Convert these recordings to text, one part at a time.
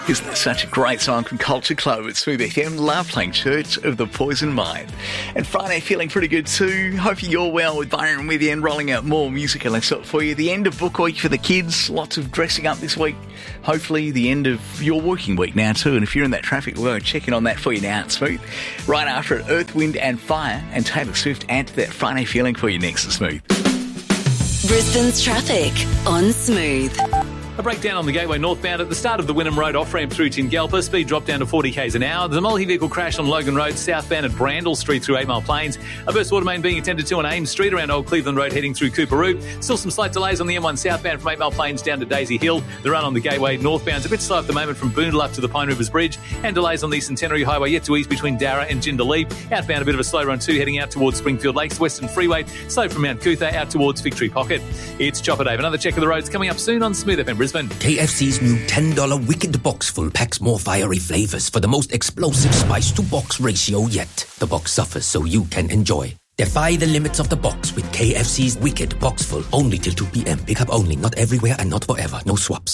Isn't that such a great song from Culture Club at Smooth FM? Love playing Church of the Poison Mind. And Friday feeling pretty good too. Hope you're well with Byron with you and rolling out more music and stuff for you. The end of book week for the kids. Lots of dressing up this week. Hopefully the end of your working week now too. And if you're in that traffic, we'll go check in on that for you now at Smooth. Right after it, Earth, Wind and Fire and Taylor Swift add to that Friday feeling for you next at Smooth. Brisbane's traffic on Smooth. A breakdown on the Gateway northbound at the start of the Wynnum Road off-ramp through Tingalpa. Speed dropped down to 40 k's an hour. There's a multi-vehicle crash on Logan Road southbound at Brandle Street through 8 Mile Plains. A burst water main being attended to on Ames Street around Old Cleveland Road heading through Cooperoo. Still some slight delays on the M1 southbound from 8 Mile Plains down to Daisy Hill. The run on the Gateway northbound's a bit slow at the moment from Boondalup to the Pine Rivers Bridge. And delays on the Centenary Highway yet to ease between Darra and Jindalee. Outbound a bit of a slow run too heading out towards Springfield Lakes. Western Freeway slow from Mount Cootha out towards Fig Tree Pocket. It's Chopper Dave. Another check of the roads coming up soon on Smooth FM Brisbane. KFC's new $10 Wicked Box Full packs more fiery flavours for the most explosive spice-to-box ratio yet. The box suffers so you can enjoy. Defy the limits of the box with KFC's Wicked Box Full. Only till 2 p.m. Pick up only, not everywhere and not forever. No swaps.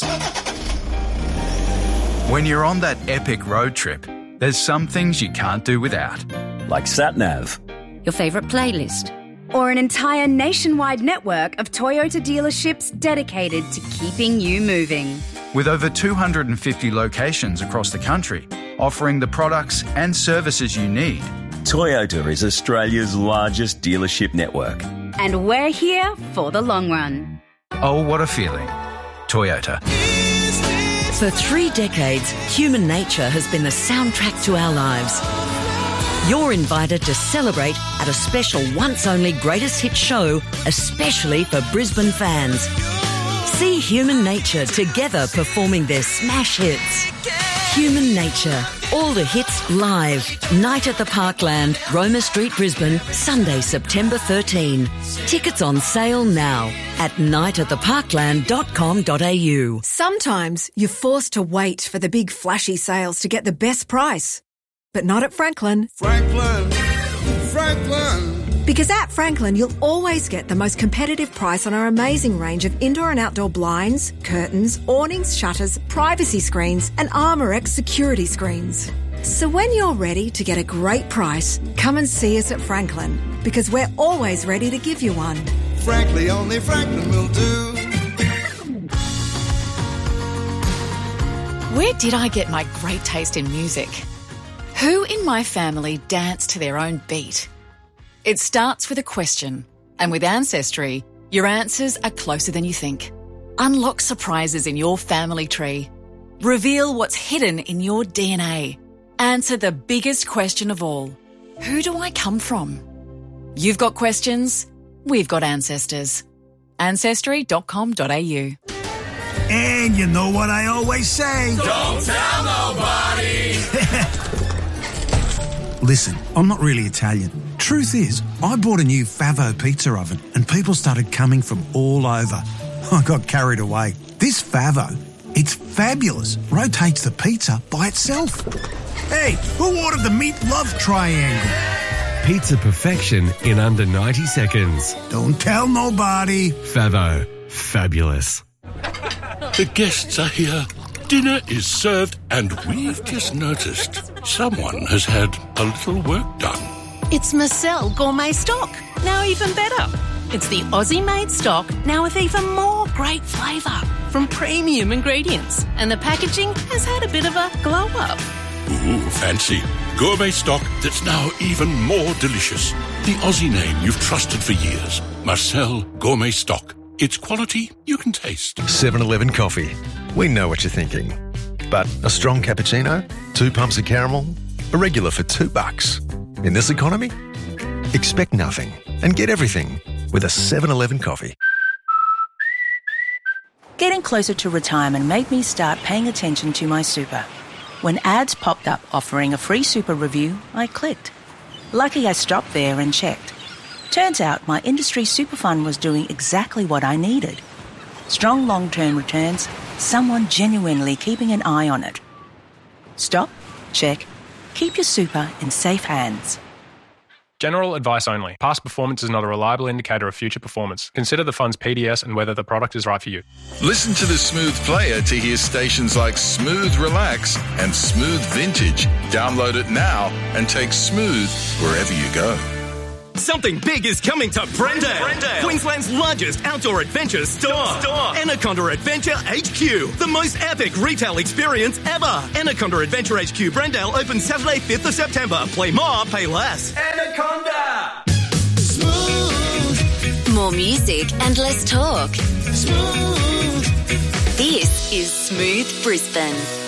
When you're on that epic road trip, there's some things you can't do without. Like SatNav. Your favourite playlist. Or an entire nationwide network of Toyota dealerships dedicated to keeping you moving. With over 250 locations across the country, offering the products and services you need. Toyota is Australia's largest dealership network. And we're here for the long run. Oh, what a feeling. Toyota. For 3 decades, human nature has been the soundtrack to our lives. You're invited to celebrate at a special once-only greatest hits show, especially for Brisbane fans. See Human Nature together performing their smash hits. Human Nature, all the hits live. Night at the Parkland, Roma Street, Brisbane, Sunday, September 13. Tickets on sale now at nightattheparkland.com.au. Sometimes you're forced to wait for the big flashy sales to get the best price. But not at Franklin. Franklin. Because at Franklin, you'll always get the most competitive price on our amazing range of indoor and outdoor blinds, curtains, awnings, shutters, privacy screens, and ArmorX security screens. So when you're ready to get a great price, come and see us at Franklin, because we're always ready to give you one. Frankly, only Franklin will do. Where did I get my great taste in music? Who in my family danced to their own beat? It starts with a question, and with Ancestry, your answers are closer than you think. Unlock surprises in your family tree. Reveal what's hidden in your DNA. Answer the biggest question of all. Who do I come from? You've got questions, we've got ancestors. Ancestry.com.au. And you know what I always say? Don't tell nobody! Listen, I'm not really Italian. Truth is, I bought a new Favo pizza oven and people started coming from all over. I got carried away. This Favo, it's fabulous. Rotates the pizza by itself. Hey, who ordered the meat love triangle? Pizza perfection in under 90 seconds. Don't tell nobody. Favo. Fabulous. The guests are here. Dinner is served and we've just noticed someone has had a little work done. It's Marcel Gourmet Stock, now even better. It's the Aussie-made stock, now with even more great flavour from premium ingredients. And the packaging has had a bit of a glow-up. Ooh, fancy. Gourmet stock that's now even more delicious. The Aussie name you've trusted for years. Marcel Gourmet Stock. It's quality you can taste. 7-Eleven coffee. We know what you're thinking. But a strong cappuccino, 2 pumps of caramel, a regular for $2. In this economy, expect nothing and get everything with a 7-Eleven coffee. Getting closer to retirement made me start paying attention to my super. When ads popped up offering a free super review, I clicked. Lucky I stopped there and checked. Turns out my industry super fund was doing exactly what I needed. Strong long-term returns, someone genuinely keeping an eye on it. Stop, check, keep your super in safe hands. General advice only. Past performance is not a reliable indicator of future performance. Consider the fund's PDS and whether the product is right for you. Listen to the Smooth Player to hear stations like Smooth Relax and Smooth Vintage. Download it now and take Smooth wherever you go. Something big is coming to Brendale, Queensland's largest outdoor adventure store. Anaconda Adventure HQ, the most epic retail experience ever. Anaconda Adventure HQ Brendale opens Saturday 5th of September. Play more, pay less. Anaconda! Smooth. More music and less talk. Smooth. This is Smooth Brisbane.